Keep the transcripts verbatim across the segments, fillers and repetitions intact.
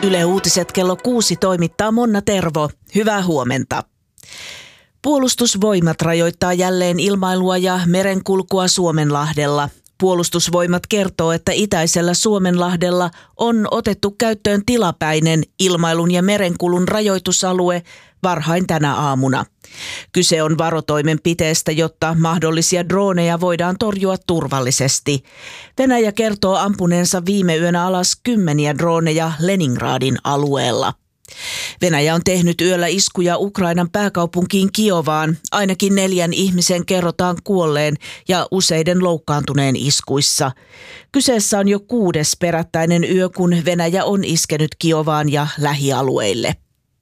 Yle Uutiset kello kuusi toimittaa Monna Tervo. Hyvää huomenta. Puolustusvoimat rajoittaa jälleen ilmailua ja merenkulkua Suomenlahdella. Puolustusvoimat kertoo, että itäisellä Suomenlahdella on otettu käyttöön tilapäinen ilmailun ja merenkulun rajoitusalue varhain tänä aamuna. Kyse on varotoimenpiteestä, jotta mahdollisia drooneja voidaan torjua turvallisesti. Venäjä kertoo ampuneensa viime yönä alas kymmeniä drooneja Leningradin alueella. Venäjä on tehnyt yöllä iskuja Ukrainan pääkaupunkiin Kiovaan. Ainakin neljän ihmisen kerrotaan kuolleen ja useiden loukkaantuneen iskuissa. Kyseessä on jo kuudes perättäinen yö, kun Venäjä on iskenyt Kiovaan ja lähialueille.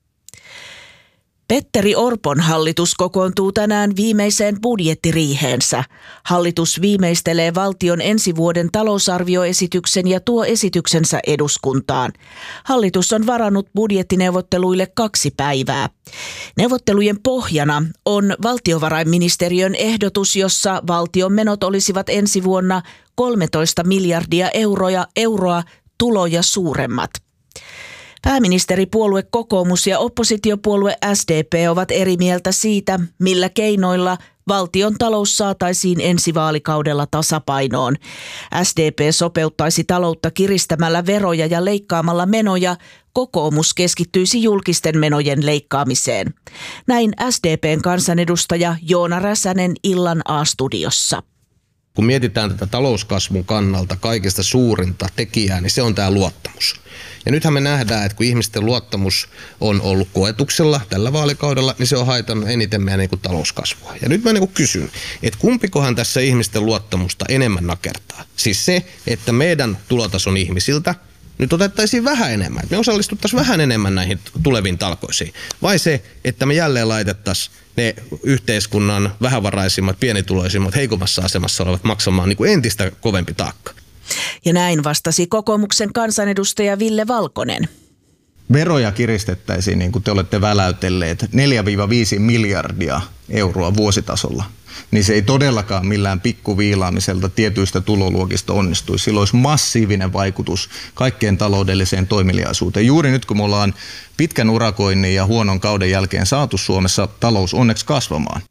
Petteri Orpon hallitus kokoontuu tänään viimeiseen budjettiriiheensä. Hallitus viimeistelee valtion ensi vuoden talousarvioesityksen ja tuo esityksensä eduskuntaan. Hallitus on varannut budjettineuvotteluille kaksi päivää. Neuvottelujen pohjana on valtiovarainministeriön ehdotus, jossa valtion menot olisivat ensi vuonna kolmetoista miljardia euroa, euroa tuloja suuremmat. Pääministeripuolue Kokoomus ja oppositiopuolue S D P ovat eri mieltä siitä, millä keinoilla valtion talous saataisiin ensi vaalikaudella tasapainoon. S D P sopeuttaisi taloutta kiristämällä veroja ja leikkaamalla menoja. Kokoomus keskittyisi julkisten menojen leikkaamiseen. Näin S D P:n kansanedustaja Joona Räsänen illan A-studiossa. Kun mietitään tätä talouskasvun kannalta kaikista suurinta tekijää, niin se on tämä luottamus. Ja nythän me nähdään, että kun ihmisten luottamus on ollut koetuksella tällä vaalikaudella, niin se on haitannut eniten meidän niin kuin talouskasvua. Ja nyt mä niin kuin kysyn, että kumpikohan tässä ihmisten luottamusta enemmän nakertaa? Siis se, että meidän tulotason ihmisiltä nyt otettaisiin vähän enemmän, että me osallistuttaisiin vähän enemmän näihin tuleviin talkoisiin. Vai se, että me jälleen laitettaisiin ne yhteiskunnan vähävaraisimmat, pienituloisimmat, heikommassa asemassa olevat maksamaan niin kuin entistä kovempi taakka. Ja näin vastasi kokoomuksen kansanedustaja Ville Valkonen. Veroja kiristettäisiin, niin kuin te olette väläytelleet, neljä viisi miljardia euroa vuositasolla. Niin se ei todellakaan millään pikkuviilaamiselta tietyistä tuloluokista onnistuisi. Sillä olisi massiivinen vaikutus kaikkeen taloudelliseen toimeliaisuuteen. Juuri nyt, kun me ollaan pitkän urakoinnin ja huonon kauden jälkeen saatu Suomessa talous onneksi kasvamaan.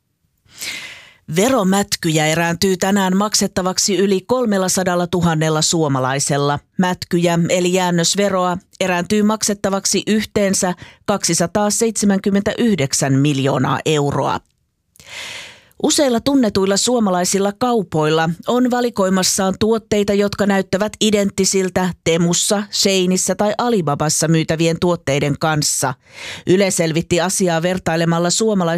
Veromätkyjä erääntyy tänään maksettavaksi yli kolmestasadasta suomalaisella. Mätkyjä eli jäännösveroa erääntyy maksettavaksi yhteensä kaksisataaseitsemänkymmentäyhdeksän miljoonaa euroa. Useilla tunnetuilla suomalaisilla kaupoilla on valikoimassaan tuotteita, jotka näyttävät identtisiltä Temussa, Sheinissä tai Alibabassa myytävien tuotteiden kanssa. Yle selvitti asiaa vertailemalla suomalaisia